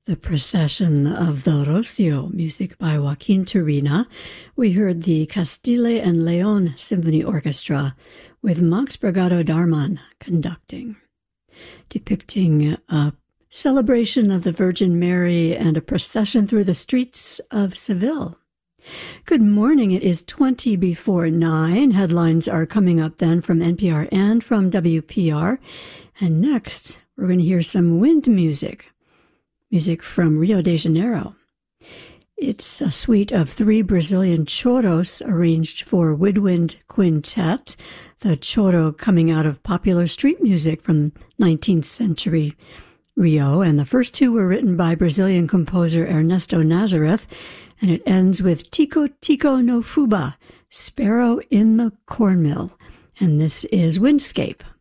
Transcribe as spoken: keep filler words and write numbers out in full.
The Procession of the Rocio, music by Joaquin Turina. We heard the Castile and Leon Symphony Orchestra with Max Bragado Darman conducting, depicting a celebration of the Virgin Mary and a procession through the streets of Seville. Good morning. It is twenty before nine. Headlines are coming up then from N P R and from W P R. And next, we're going to hear some wind music. Music from Rio de Janeiro. It's a suite of three Brazilian choros arranged for woodwind quintet, the choro coming out of popular street music from nineteenth century Rio, and the first two were written by Brazilian composer Ernesto Nazareth, and it ends with Tico Tico no Fuba, Sparrow in the Cornmill, and this is Windscape.